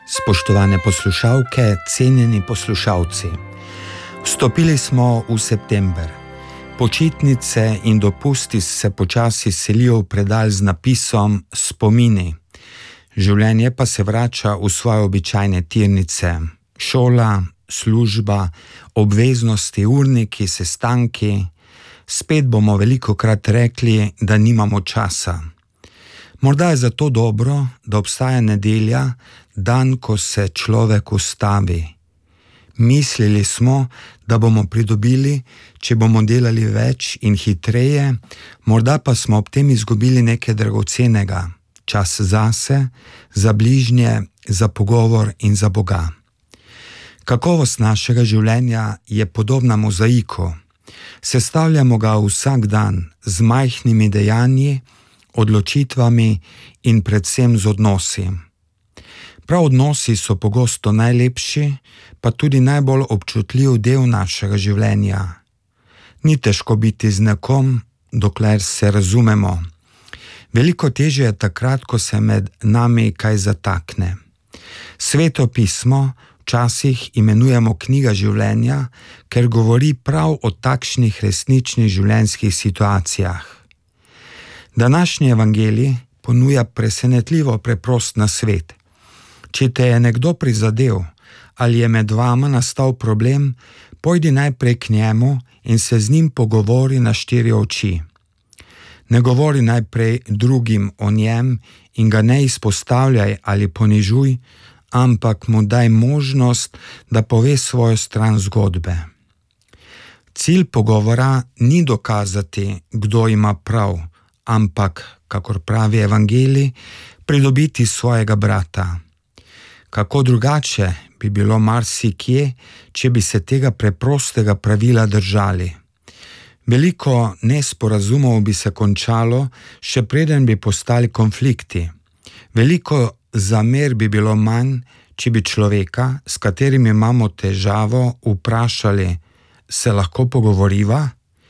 Spoštovane poslušalke, cenjeni poslušalci. Vstopili smo v september. Počitnice in dopusti se počasi selijo v predal z napisom Spomini. Življenje pa se vrača v svoje običajne tirnice. Šola, služba, obveznosti, urniki, sestanki. Spet bomo velikokrat rekli, da nimamo časa. Morda je zato dobro, da obstaja nedelja, dan, ko se človek ustavi. Mislili smo, da bomo pridobili, če bomo delali več in hitreje, morda pa smo ob tem izgubili nekaj dragocenega, čas zase, za bližnje, za pogovor in za Boga. Kakovost našega življenja je podobna mozaiku. Sestavljamo ga vsak dan z majhnimi dejanji, odločitvami in predvsem z odnosi. Prav odnosi so pogosto najlepši, pa tudi najbolj občutljiv del našega življenja. Ni težko biti z nekom, dokler se razumemo. Veliko težje je takrat, ko se med nami kaj zatakne. Sveto pismo včasih imenujemo knjiga življenja, ker govori prav o takšnih resničnih življenjskih situacijah. Današnji evangelij ponuja presenetljivo preprost nasvet. Če te je nekdo prizadel ali je med vama nastal problem, pojdi najprej k njemu in se z njim pogovori na 4 oči. Ne govori najprej drugim o njem in ga ne izpostavljaj ali ponižuj, ampak mu daj možnost, da pove svojo stran zgodbe. Cilj pogovora ni dokazati, kdo ima prav, ampak, kakor pravi evangelij, pridobiti svojega brata. Kako drugače bi bilo marsikje, če bi se tega preprostega pravila držali. Veliko nesporazumov bi se končalo, še preden bi postali konflikti. Veliko zamer bi bilo manj, če bi človeka, s katerim imamo težavo, vprašali, se lahko pogovoriva?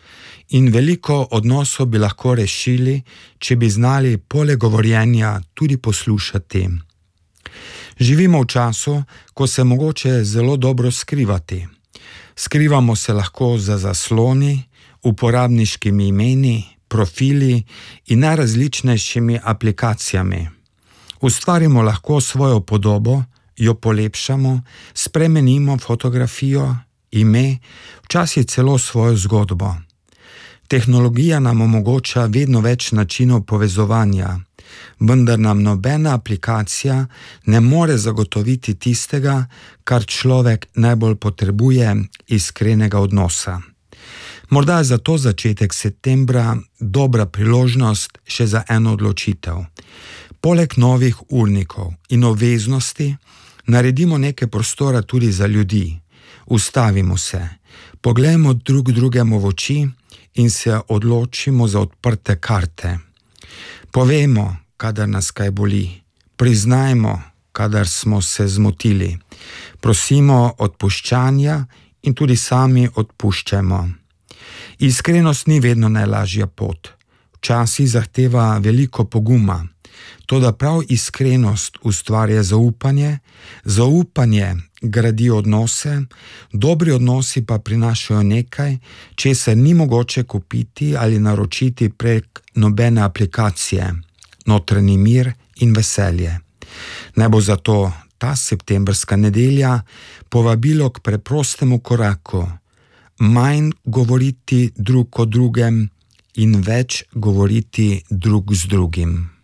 In veliko odnosov bi lahko rešili, če bi znali poleg govorjenja tudi poslušati. Živimo v času, ko se mogoče zelo dobro skrivati. Skrivamo se lahko za zasloni, uporabniškimi imeni, profili in najrazličnejšimi aplikacijami. Ustvarimo lahko svojo podobo, jo polepšamo, spremenimo fotografijo, ime, včasih celo svojo zgodbo. Tehnologija nam omogoča vedno več načinov povezovanja, vendar nam nobena aplikacija ne more zagotoviti tistega, kar človek najbolj potrebuje, iskrenega odnosa. Morda je zato začetek septembra dobra priložnost še za eno odločitev. Poleg novih urnikov in obveznosti naredimo nekaj prostora tudi za ljudi. Ustavimo se, poglejmo drug drugemu v oči in se odločimo za odprte karte. Povejmo, kadar nas kaj boli. Priznajmo, kadar smo se zmotili. Prosimo odpuščanja in tudi sami odpuščajmo. Iskrenost ni vedno najlažja pot. Včasih zahteva veliko poguma. Toda prav iskrenost ustvarja zaupanje, zaupanje gradi odnose, dobri odnosi pa prinašajo nekaj, česar ni mogoče kupiti ali naročiti prek nobene aplikacije, notranji mir in veselje. Naj bo zato ta septembrska nedelja povabilo k preprostemu koraku, manj govoriti drug o drugem in več govoriti drug z drugim.